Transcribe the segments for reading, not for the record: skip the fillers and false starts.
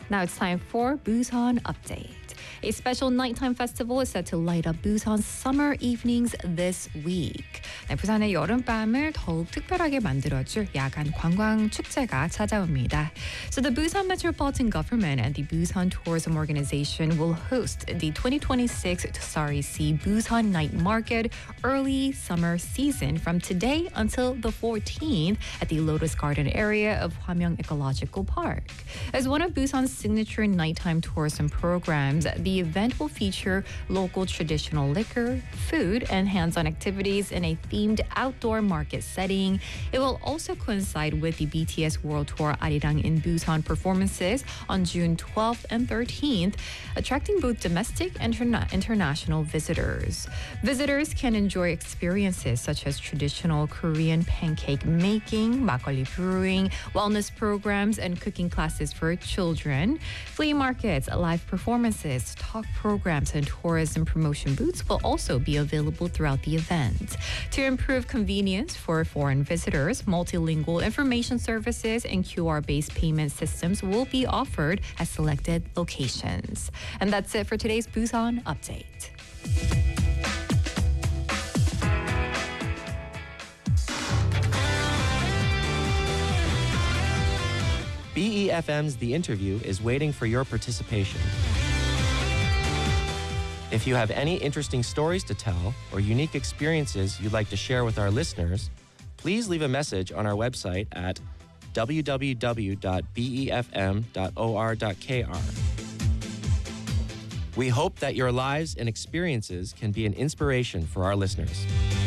Now it's time for Busan Update. A special nighttime festival is set to light up Busan's summer evenings this week. 네, 부산의 여름밤을 더욱 특별하게 만들어줄 야간 관광 축제가 찾아옵니다. So the Busan Metropolitan Government and the Busan Tourism Organization will host the 2026 Sorry Sea Busan Night Market early summer season from today until the 14th at the Lotus Garden area of Hwamyeong Ecological Park. As one of Busan's signature nighttime tourism programs, the event will feature local traditional liquor, food, and hands-on activities in a themed outdoor market setting. It will also coincide with the BTS World Tour Arirang in Busan performances on June 12th and 13th, attracting both domestic and international visitors. Visitors can enjoy experiences such as traditional Korean pancake making, makgeolli brewing, wellness programs, and cooking classes for children. Flea markets, live performances, talk programs, and tourism promotion booths will also be available throughout the event. To improve convenience for foreign visitors, multilingual information services and QR-based payment systems will be offered at selected locations. And that's it for today's Busan Update. BEFM's The Interview is waiting for your participation. If you have any interesting stories to tell or unique experiences you'd like to share with our listeners, please leave a message on our website at www.befm.or.kr. We hope that your lives and experiences can be an inspiration for our listeners.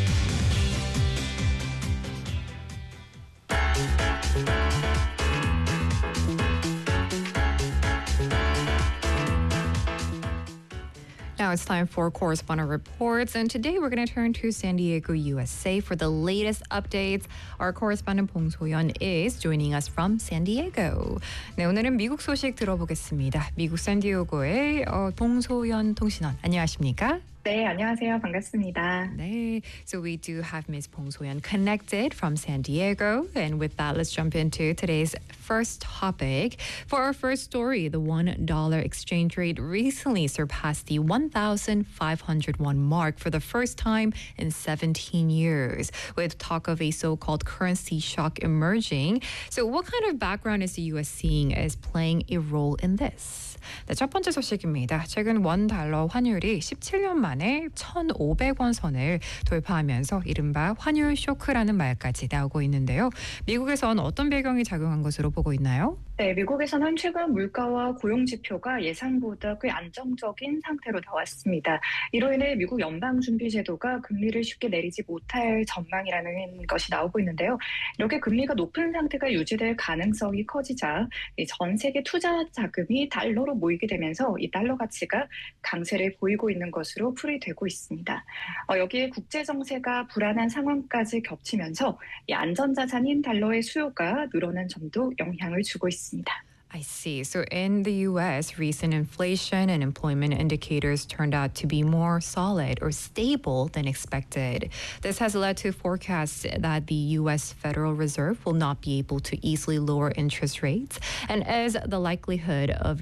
Now it's time for correspondent reports, and today we're going to turn to San Diego, USA for the latest updates. Our correspondent Bong So-yeon is joining us from San Diego. 네, 오늘은 미국 소식 들어보겠습니다. 미국 샌디에고의 봉소연 통신원, 안녕하십니까? 네, 안녕하세요. 반갑습니다. 네, so we do have Ms. Bong So-yeon connected from San Diego, and with that, let's jump into today's first topic. For our first story, the $1 exchange rate recently surpassed the 1,501 mark for the first time in 17 years, with talk of a so-called currency shock emerging. So what kind of background is the U.S. seeing as playing a role in this? 네, 첫 번째 소식입니다. 최근 $1 환율이 17년 만에 1,500원 선을 돌파하면서 이른바 환율 쇼크라는 말까지 나오고 있는데요. 미국에선 어떤 배경이 작용한 것으로 보고 있나요? 네, 미국에서는 최근 물가와 고용 지표가 예상보다 꽤 안정적인 상태로 나왔습니다. 이로 인해 미국 연방준비제도가 금리를 쉽게 내리지 못할 전망이라는 것이 나오고 있는데요. 이렇게 금리가 높은 상태가 유지될 가능성이 커지자 전 세계 투자 자금이 달러로 모이게 되면서 이 달러 가치가 강세를 보이고 있는 것으로 풀이되고 있습니다. 여기에 국제 정세가 불안한 상황까지 겹치면서 이 안전자산인 달러의 수요가 늘어난 점도 영향을 주고 있습니다. I see. So in the U.S., recent inflation and employment indicators turned out to be more solid or stable than expected. This has led to forecasts that the U.S. Federal Reserve will not be able to easily lower interest rates, and as the likelihood of